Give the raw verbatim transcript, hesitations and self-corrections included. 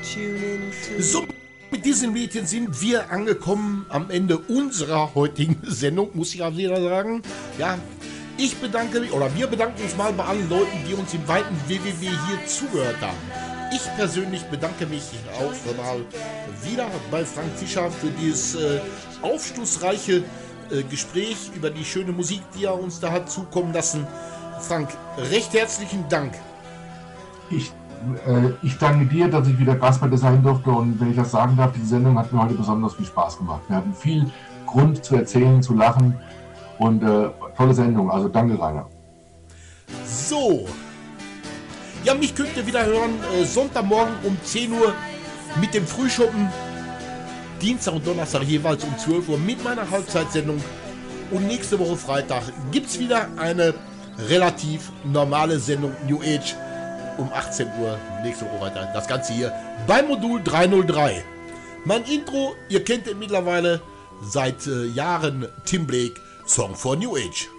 So, mit diesen Mädchen sind wir angekommen am Ende unserer heutigen Sendung, muss ich ja wieder sagen. Ja, ich bedanke mich, oder wir bedanken uns mal bei allen Leuten, die uns im weiten W W W hier zugehört haben. Ich persönlich bedanke mich auch mal wieder bei Frank Fischer für dieses äh, aufschlussreiche äh, Gespräch über die schöne Musik, die er uns da hat zukommen lassen. Frank, recht herzlichen Dank. Ich, äh, ich danke dir, dass ich wieder Gast bei dir sein durfte, und wenn ich das sagen darf, die Sendung hat mir heute besonders viel Spaß gemacht. Wir hatten viel Grund zu erzählen, zu lachen, und äh, tolle Sendung, also danke, Rainer. So, ja, mich könnt ihr wieder hören, äh, Sonntagmorgen um zehn Uhr mit dem Frühschoppen, Dienstag und Donnerstag jeweils um zwölf Uhr mit meiner Halbzeitsendung, und nächste Woche Freitag gibt es wieder eine relativ normale Sendung New Age um achtzehn Uhr, nächste Woche weiter. Das Ganze hier beim Modul dreihundertdrei. Mein Intro, ihr kennt es mittlerweile seit äh, Jahren, Tim Blake, Song for New Age.